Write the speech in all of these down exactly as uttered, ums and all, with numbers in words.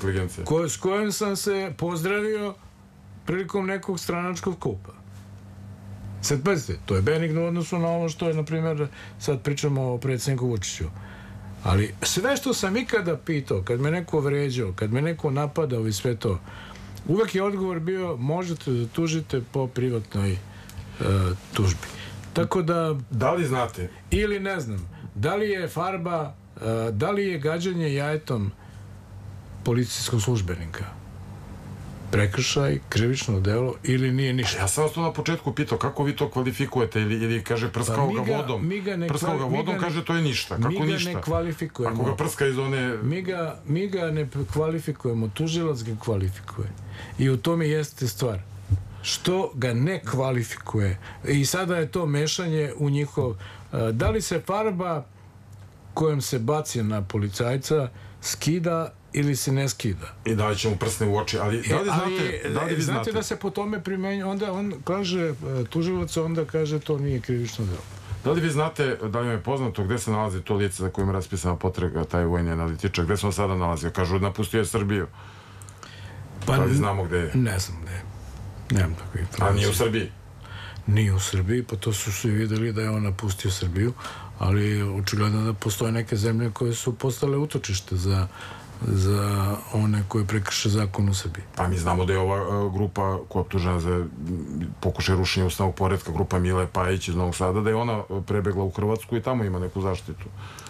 inteligencije. Ko, s kojim sam se pozdravio prilikom nekog stranačkog kupa. Sad pazite, to je benigno u odnosu na ovo što je, na primjer, sad pričamo o predsjedniku Vučiću. Ali sve što sam ikada pitao, kad me neko vređao, kad me neko napadao i sve to, uvek je odgovor bio možete da tužite po privatnoj uh, tužbi. Tako da... Da li znate? Ili ne znam, da li je farba, uh, da li je gađanje jajetom policijskog službenika prekršaj, krivično delo ili nije ništa. Ja sam vas to na početku pitao, kako vi to kvalifikujete ili, ili kaže prskao pa ga vodom, ga prskao ga vodom, ga kaže to je ništa, kako mi ga ništa? Ne kvalifikujemo. Ako ga prska iz one... Mi ga, mi ga ne kvalifikujemo, tužilac ga kvalifikuje. I u tome jeste stvar. Što ga ne kvalifikuje. I sada je to mešanje u njihov... Da li se farba kojom se baci na policajca skida ili se ne skida. I da li će mu prsne u oči, ali da li znate, ali, da li vi znate? Znate da se po tome primenjuje, onda on kaže, tužilac onda kaže to nije krivično delo. Da li vi znate, da li vam je poznato gde se nalazi to lice za kojim je raspisana potraga, taj vojni analitičar, gde se on sada nalazio? Kažu, napustio je Srbiju. Pa, da li znamo gde je? Ne znam gde je. Nemam takve informacije. A nije u Srbiji? Nije u Srbiji, pa to su svi videli da je on napustio Srbiju, ali očigledno da postoje neke zemlje koje su postale utočište za za one koje prekrše zakon u Srbiji. Pa mi znamo da je ova grupa koja je optužena za pokušaj rušenja ustavnog poretka, grupa Mile Pajić iz Novog Sada, da je ona prebegla u Hrvatsku i tamo ima neku zaštitu.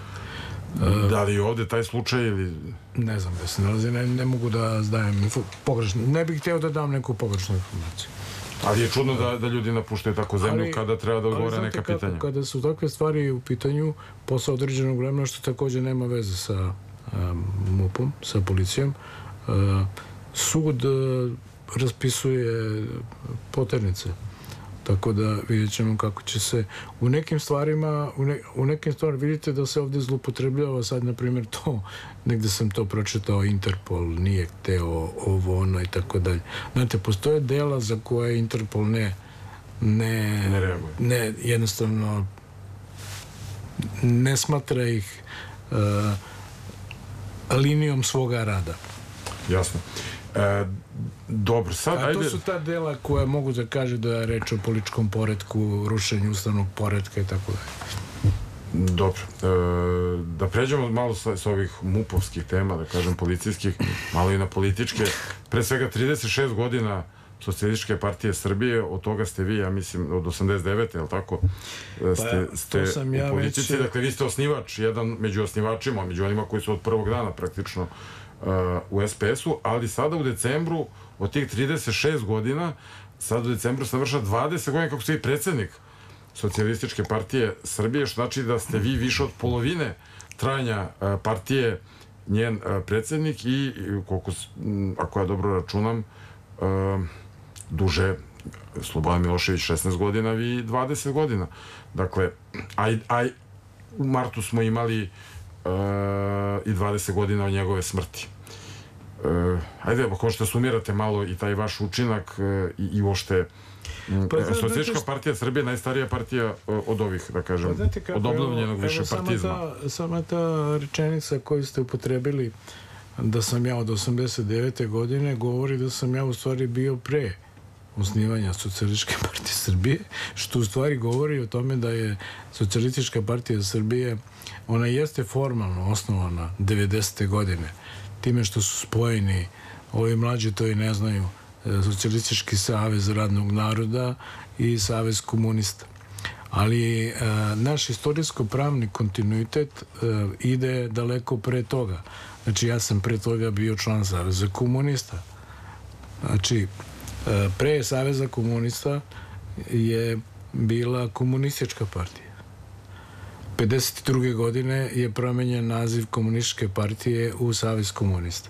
E, da li je ovde taj slučaj ili... Ne znam da se nalazi, ne, ne mogu da dajem pogrešno. Ne bih htio da dam neku pogrešnu informaciju. Ali je čudno da, da ljudi napuštaju tako zemlju ali, kada treba da odgovore neka kako, pitanja. Kada su takve stvari u pitanju posle određenog vremena, što također nema veze sa MUP-om, sa policijom, sud raspisuje poternice. Tako da vidjet ćemo kako će se u nekim stvarima, u, ne, u nekim stvarima vidite da se ovdje zloupotrebljava sad, na primjer, to, negde sam to pročitao, Interpol nije hteo ovo, ono i tako dalje. Znate, postoje dela za koje Interpol ne ne, ne reaguje. Ne, jednostavno ne smatra ih uh, linijom svoga rada. Jasno. E, dobro, sad... A to ajde... su ta dela koja mogu da kaže da je reč o političkom poretku, rušenju ustavnog poretka i tako dalje. Dobro. E, da pređemo malo sa, sa ovih mupovskih tema, da kažem policijskih, malo i na političke. Pre svega trideset šest godina Socijalističke partije Srbije, od toga ste vi, ja mislim, od osamdeset devete, je li tako? Ste, pa, ste sam u ja politici, već... dakle, vi ste osnivač, jedan među osnivačima, među onima koji su od prvog dana praktično uh, u es pe es-u, ali sada u decembru, od tih trideset šest godina, sad u decembru se navrša dvadeset godina kako ste vi predsjednik Socijalističke partije Srbije, što znači da ste vi više od polovine trajanja uh, partije njen uh, predsjednik i, koliko, ako ja dobro računam, uh, duže Slobodan Milošević šesnaest godina, vi dvadeset godina. Dakle, aj, aj u martu smo imali uh, i dvadeset godina od njegove smrti. Uh, ajde, ako možete sumirate malo i taj vaš učinak uh, i, i uošte pa, Socijalistička partija Srbije je najstarija partija uh, od ovih, da kažem, pa, od obnovljenog više partizma. Sama ta, sama ta rečenica koju ste upotrebili da sam ja od osamdeset devete godine govori da sam ja u stvari bio pre osnivanja Socijalističke partije Srbije, što u stvari govori o tome da je Socijalistička partija Srbije, ona jeste formalno osnovana devedesete godine, time što su spojeni, ovi mlađi to i ne znaju, Socijalistički savez radnog naroda i Savez komunista. Ali e, naš istorijsko-pravni kontinuitet e, ide daleko pre toga. Znači, ja sam pre toga bio član Saveza komunista. Znači, e, pre Saveza komunista je bila komunistička partija. pedeset druge godine je promenjen naziv komunističke partije u Savez komunista.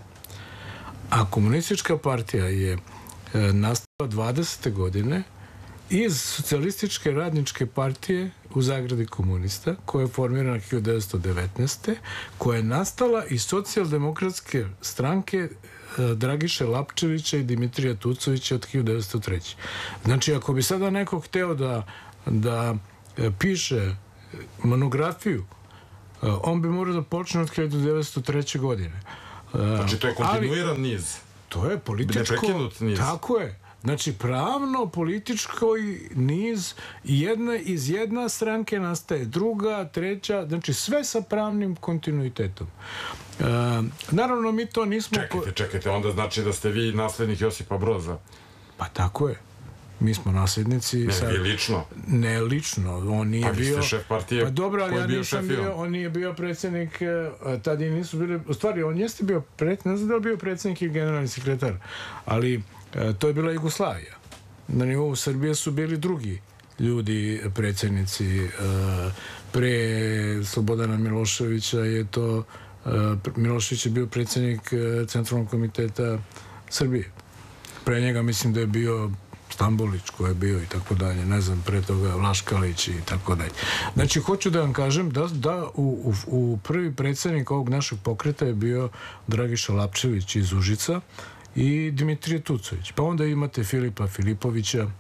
A komunistička partija je e, nastala dvadesete godine iz Socijalističke radničke partije u zagradi komunista, koja je formirana hiljadu devetsto devetnaeste. koja je nastala iz socijaldemokratske stranke e, Dragiše Lapčevića i Dimitrija Tucovića od hiljadu devetsto treće. Znači, ako bi sada neko hteo da, da e, piše monografiju, e, on bi morao da počne od hiljadu devetsto treće. godine. Znači, to je kontinuiran ali, niz. To je političko... Neprekinut niz. Tako je. Znači, pravno, političko niz, jedna, iz jedna stranke nastaje druga, treća, znači sve sa pravnim kontinuitetom. E, naravno, mi to nismo... Čekajte, čekajte, onda znači da ste vi naslednik Josipa Broza. Pa tako je. Mi smo nasljednici... Ne, sad, vi lično. Ne lično, on nije pa bio... Pa vi ste šef partije. Pa dobro, ali ja bio nisam bio, on nije bio predsjednik, tad i nisu bili... U stvari, on jeste bio predsjednik, ne znam da je bio predsjednik i generalni sekretar, ali to je bila Jugoslavija. Na nivou Srbije su bili drugi ljudi, predsjednici. Pre Slobodana Miloševića je to... Milošević je bio predsjednik Centralnog komiteta Srbije. Pre njega mislim da je bio Stambolić koji je bio i tako dalje, ne znam, pre toga Vlaškalić i tako dalje. Znači, hoću da vam kažem da, da u, u, u prvi predsjednik ovog našeg pokreta je bio Dragiša Lapčević iz Užica i Dimitrije Tucović. Pa onda imate Filipa Filipovića, uh,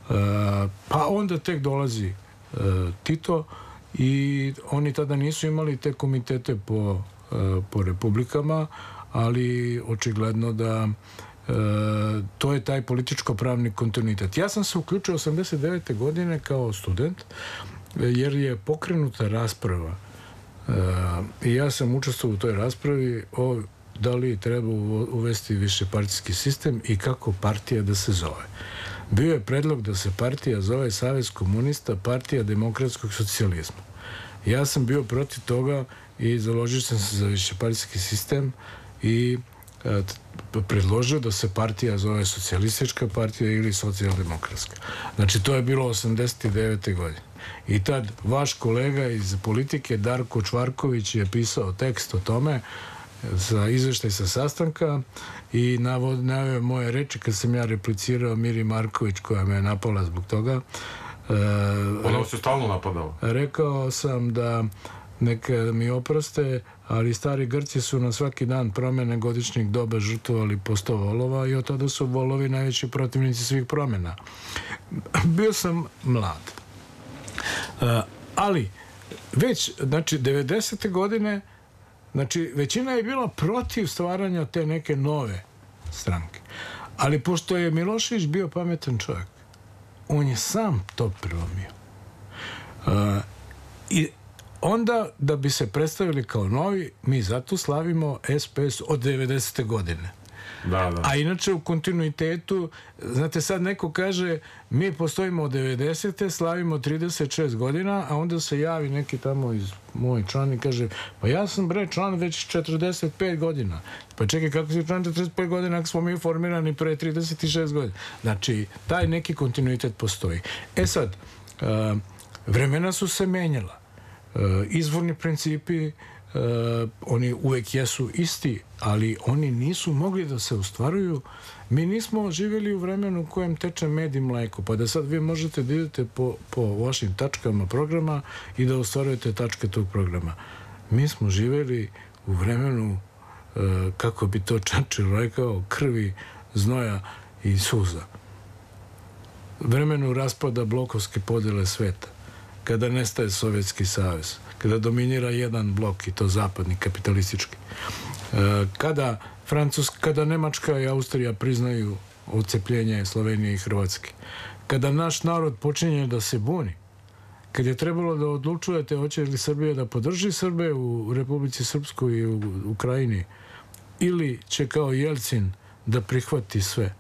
pa onda tek dolazi uh, Tito i oni tada nisu imali te komitete po, uh, po republikama, ali očigledno da E, to je taj političko-pravni kontinuitet. Ja sam se uključio osamdeset devete godine kao student jer je pokrenuta rasprava e, i ja sam učestvovao u toj raspravi o da li treba uvesti višepartijski sistem i kako partija da se zove. Bio je predlog da se partija zove Savez komunista, partija demokratskog socijalizma. Ja sam bio protiv toga i založio sam se za višepartijski sistem i predložio da se partija zove socijalistička partija ili socijaldemokratska. Znači, to je bilo osamdeset devete godine. I tad vaš kolega iz politike, Darko Čvarković, je pisao tekst o tome za izveštaj sa sastanka i naveo moje reči kad sam ja replicirao Miri Marković, koja me je napala zbog toga. Ona se stalno napadala. Rekao sam da neka mi oproste, ali stari Grci su na svaki dan promjene godišnjeg doba žrtvovali po sto volova i od tada su volovi najveći protivnici svih promjena. Bio sam mlad. Uh, ali, već, znači, devedesete godine, znači, većina je bila protiv stvaranja te neke nove stranke. Ali pošto je Milošević bio pametan čovjek, on je sam to prelomio. Uh, I onda, da bi se predstavili kao novi, mi zato slavimo S P S od devedesete godine. Da, da. A inače u kontinuitetu, znate, sad neko kaže mi postojimo od devedesete, slavimo trideset šest godina, a onda se javi neki tamo iz moj član i kaže, pa ja sam bre član već četrdeset pet godina. Pa čekaj, kako si član četrdeset pet godina ako smo mi formirani pre trideset šest godina? Znači, taj neki kontinuitet postoji. E sad, uh, vremena su se menjala. Uh, izvorni principi Uh, oni uvek jesu isti, ali oni nisu mogli da se ostvaruju. Mi nismo živjeli u vremenu u kojem teče med i mleko, pa da sad vi možete da idete po, po vašim tačkama programa i da ostvarujete tačke tog programa. Mi smo živjeli u vremenu, uh, kako bi to Churchill rekao, krvi, znoja i suza. Vremenu raspada blokovske podjele sveta, kada nestaje Sovjetski savez, kada dominira jedan blok, i to zapadni, kapitalistički. Kada Francuska, kada Nemačka i Austrija priznaju odcepljenje Slovenije i Hrvatske. Kada naš narod počinje da se buni. Kad je trebalo da odlučujete hoće li Srbija da podrži Srbe u Republici Srpskoj i u Ukrajini ili će kao Jelcin da prihvati sve.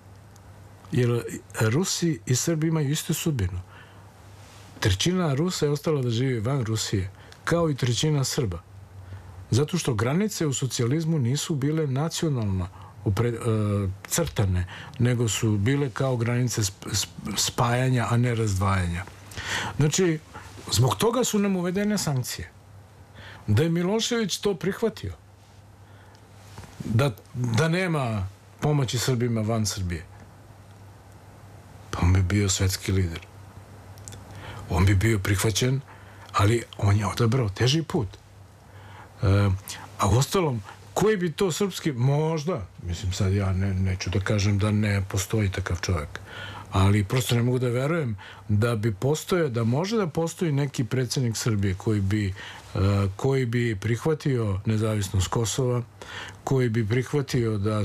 Jer Rusi i Srbi imaju istu sudbinu. Trećina Rusa je ostala da živi van Rusije, kao i trećina Srba. Zato što granice u socijalizmu nisu bile nacionalno upre, uh, crtane, nego su bile kao granice spajanja, a ne razdvajanja. Znači, zbog toga su nam uvedene sankcije. Da je Milošević to prihvatio, da, da nema pomoći Srbima van Srbije, pa on bi bio svetski lider. On bi bio prihvaćen, ali on je odabrao teži put. E, a u ostalom, koji bi to srpski, možda, mislim sad ja ne, neću da kažem da ne postoji takav čovjek, ali prosto ne mogu da verujem da bi postoje, da može da postoji neki predsjednik Srbije koji bi, uh, koji bi prihvatio nezavisnost Kosova, koji bi prihvatio da